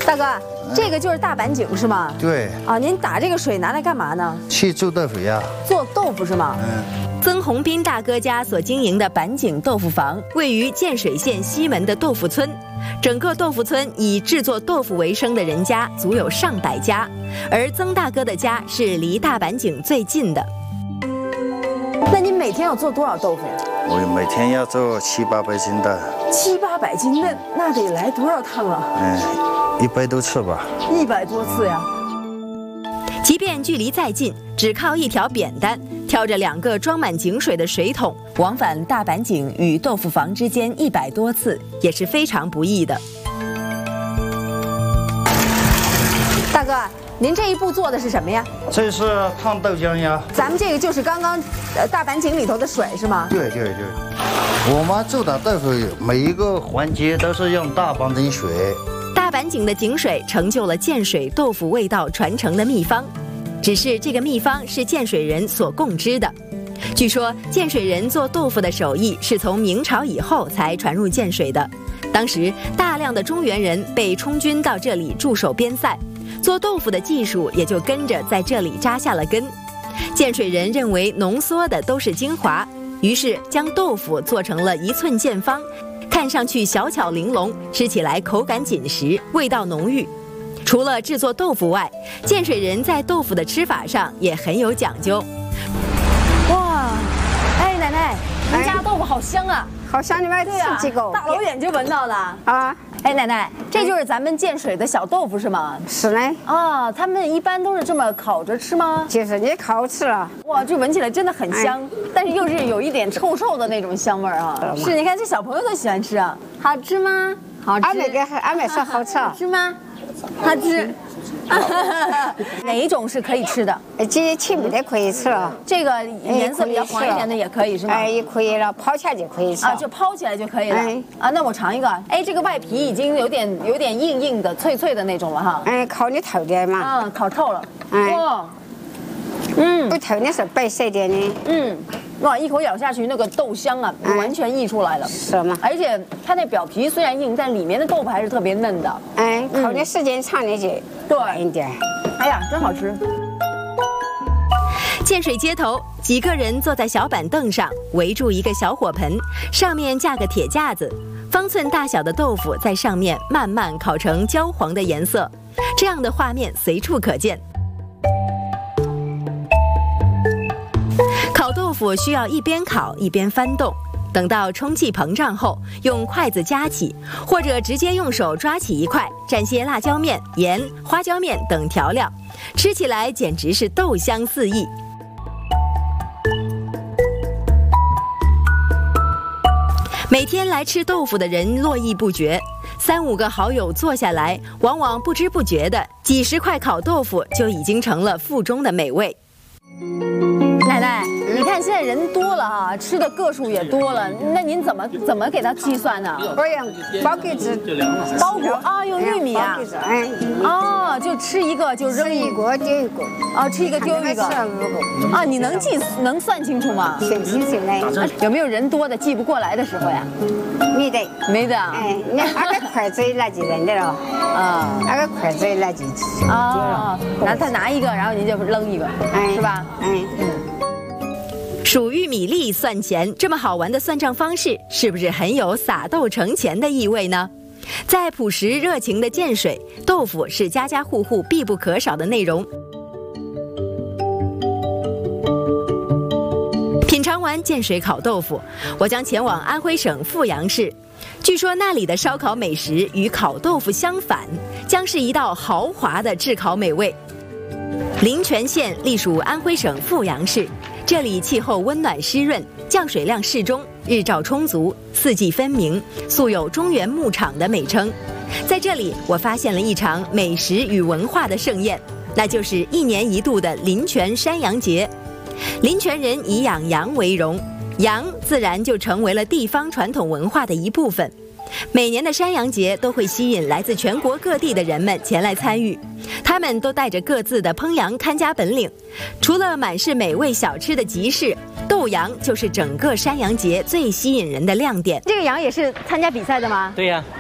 大哥，这个就是大板井是吗？ 对。 啊，您打这个水拿来干嘛呢？ 去做豆腐呀。 做豆腐是吗？ 曾洪斌大哥家所经营的板井豆腐房位于建水县西门的豆腐村，整个豆腐村以制作豆腐为生的人家足有上百家，而曾大哥的家是离大板井最近的。 那您每天要做多少豆腐呀？ 我每天要做700-800斤的。 700-800斤，那得来多少趟啊 ？100多次吧。 100多次呀。 即便距离再近，只靠一条扁担，挑着2个装满井水的水桶，往返大板井与豆腐房之间100多次，也是非常不易的。 大哥，您这一步做的是什么呀？ 这是烫豆浆呀。 咱们这个就是刚刚大板井里头的水是吗？ 对。我们做的豆腐每一个环节都是用大板井水。 大板井的井水成就了建水豆腐味道传承的秘方，只是这个秘方是建水人所共知的。据说建水人做豆腐的手艺是从明朝以后才传入建水的，当时大量的中原人被充军到这里驻守边塞，做豆腐的技术也就跟着在这里扎下了根。建水人认为浓缩的都是精华，于是将豆腐做成了1寸见方，看上去小巧玲珑，吃起来口感紧实，味道浓郁。除了制作豆腐外，建水人在豆腐的吃法上也很有讲究。 哇，哎，奶奶，您家豆腐好香啊！ 好像你们吃几个？ 大老远就闻到了啊！哎，奶奶，这就是咱们建水的小豆腐是吗？ 是呢。 啊，他们一般都是这么烤着吃吗？ 就是你烤吃了。 哇，这闻起来真的很香，但是又是有一点臭臭的那种香味儿啊。是，你看这小朋友都喜欢吃啊。好吃吗？好吃。 俺们说好吃。 好吃吗？好吃。哪一种是可以吃的？ 这青米的可以吃了， 这个颜色比较黄一点的也可以是吗？ 哎，也可以了，泡起来就可以吃啊，就泡起来就可以了。啊，那我尝一个。哎，这个外皮已经有点硬硬的、脆脆的那种了哈。 哎，烤你透点嘛。 啊，烤透了。哇， 不透的是白色点的。 哇，一口咬下去，那个豆香啊，完全溢出来了。 是吗？ 而且它那表皮虽然硬，但里面的豆腐还是特别嫩的。 哎，烤的时间长的就软一点。 哎呀，真好吃。 建水街头，几个人坐在小板凳上，围住一个小火盆，上面架个铁架子，方寸大小的豆腐在上面慢慢烤成焦黄的颜色，这样的画面随处可见。烤豆腐需要一边烤一边翻动，等到充气膨胀后，用筷子夹起，或者直接用手抓起一块，蘸些辣椒面、盐、花椒面等调料，吃起来简直是豆香四溢。每天来吃豆腐的人络绎不绝，3、5个好友坐下来，往往不知不觉的几10块烤豆腐就已经成了腹中的美味。 奶奶，你看现在人多了哈，吃的个数也多了，那您怎么给它计算呢？ 不用包给子， 包谷啊，用玉米啊， 哎， 哦，就吃一个就扔一个丢一个， 啊，吃一个丢一个，啊，你能算清楚吗？ 算清楚嘞。 有没有人多的记不过来的时候呀？没得。 哎，那个筷子那就扔的了，啊，那个筷子那就丢了。 他拿一个，然后您就扔一个，是吧？ 数玉米粒算钱，这么好玩的算账方式，是不是很有撒豆成钱的意味呢？在朴实热情的建水，豆腐是家家户户必不可少的内容。品尝完建水烤豆腐，我将前往安徽省阜阳市。据说那里的烧烤美食与烤豆腐相反，将是一道豪华的炙烤美味。临泉县隶属安徽省阜阳市，这里气候温暖湿润，降水量适中，日照充足，四季分明，素有中原牧场的美称。在这里，我发现了一场美食与文化的盛宴，那就是1年1度的临泉山羊节。临泉人以养羊为荣，羊自然就成为了地方传统文化的一部分。每年的山羊节都会吸引来自全国各地的人们前来参与，他们都带着各自的烹羊看家本领。除了满是美味小吃的集市，斗羊就是整个山羊节最吸引人的亮点。 这个羊也是参加比赛的吗？ 对呀。